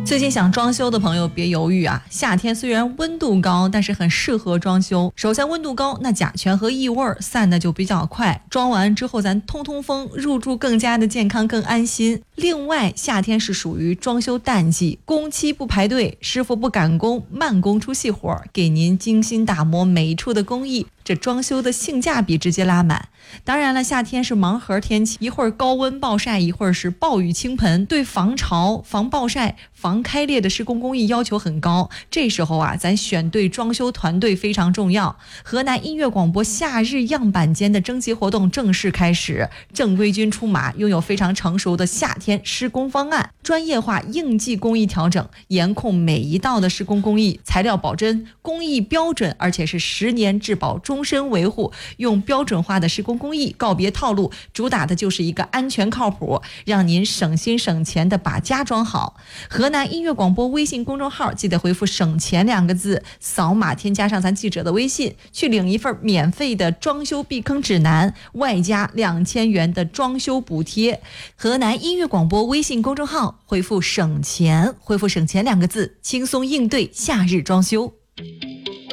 最近想装修的朋友别犹豫啊，夏天虽然温度高，但是很适合装修。首先温度高，那甲醛和异味散的就比较快，装完之后咱通风，入住更加的健康更安心。另外夏天是属于装修淡季，工期不排队，师傅不赶工，慢工出细活，给您精心打磨每一处的工艺，这装修的性价比直接拉满。当然了，夏天是盲盒天气，一会儿高温暴晒，一会儿是暴雨倾盆，对防潮、防暴晒、防开裂的施工工艺要求很高。这时候啊，咱选对装修团队非常重要。河南音乐广播夏日样板间的征集活动正式开始，正规军出马，拥有非常成熟的夏天施工方案，专业化应季工艺调整，严控每一道的施工工艺，材料保真，工艺标准，而且是10年质保，终身维护，用标准化的施工工艺，告别套路，主打的就是一个安全靠谱，让您省心省钱的把家装好。河南音乐广播微信公众号记得回复省钱2个字，扫码添加上咱记者的微信，去领一份免费的装修避坑指南，外加2000元的装修补贴。河南音乐广播微信公众号回复省钱2个字，轻松应对夏日装修。